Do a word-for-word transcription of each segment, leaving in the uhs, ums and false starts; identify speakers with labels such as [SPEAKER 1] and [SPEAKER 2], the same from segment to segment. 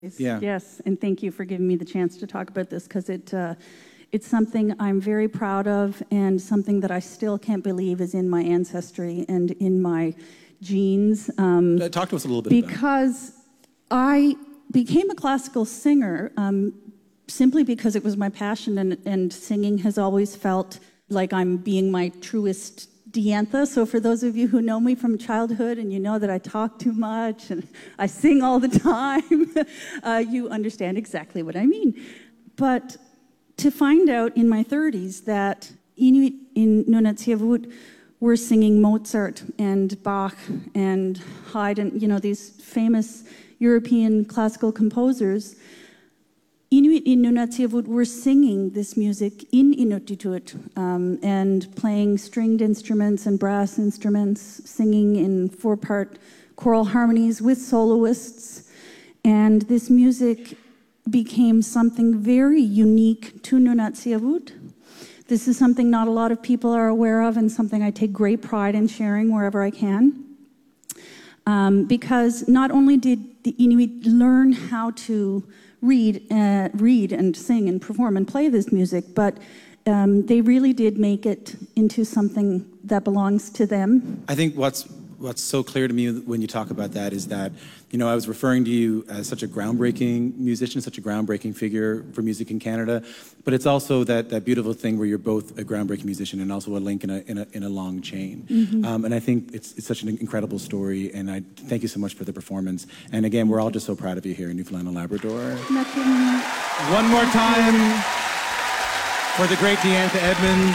[SPEAKER 1] Yeah.
[SPEAKER 2] Yes, and thank you for giving me the chance to talk about this, because it, uh, it's something I'm very proud of, and something that I still can't believe is in my ancestry and in my genes. Um,
[SPEAKER 1] uh, talk to us a little bit
[SPEAKER 2] because
[SPEAKER 1] about it.
[SPEAKER 2] I became a classical singer um, simply because it was my passion, and, and singing has always felt like I'm being my truest Diantha. So for those of you who know me from childhood and you know that I talk too much and I sing all the time, uh, you understand exactly what I mean. But to find out in my thirties that Inuit in Nunatsiavut were singing Mozart and Bach and Haydn, you know, these famous European classical composers, Inuit in Nunatsiavut were singing this music in Inuktitut um, and playing stringed instruments and brass instruments, singing in four-part choral harmonies with soloists. And this music became something very unique to Nunatsiavut. This is something not a lot of people are aware of, and something I take great pride in sharing wherever I can. Um, because not only did the Inuit learn how to read, uh, read and sing and perform and play this music, but um, they really did make it into something that belongs to them.
[SPEAKER 1] I think what's what's so clear to me when you talk about that is that, you know, I was referring to you as such a groundbreaking musician, such a groundbreaking figure for music in Canada, but it's also that, that beautiful thing where you're both a groundbreaking musician and also a link in a, in a, in a long chain.
[SPEAKER 2] Mm-hmm.
[SPEAKER 1] um, and I think it's, it's such an incredible story, and I thank you so much for the performance. And again, we're all just so proud of you here in Newfoundland and Labrador. One more time for the great Diantha Edmonds.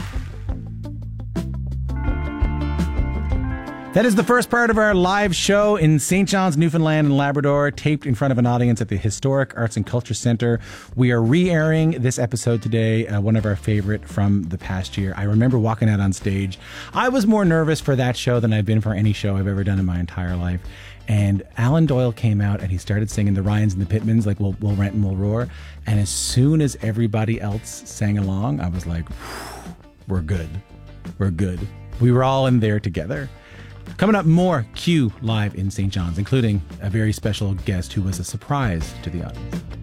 [SPEAKER 1] That is the first part of our live show in Saint John's, Newfoundland and Labrador, taped in front of an audience at the Historic Arts and Culture Centre. We are re-airing this episode today, uh, one of our favorite from the past year. I remember walking out on stage. I was more nervous for that show than I've been for any show I've ever done in my entire life. And Alan Doyle came out and he started singing the Ryans and the Pittmans, like We'll, we'll Rent and We'll Roar. And as soon as everybody else sang along, I was like, we're good. We're good. We were all in there together. Coming up, more Q live in Saint John's, including a very special guest who was a surprise to the audience.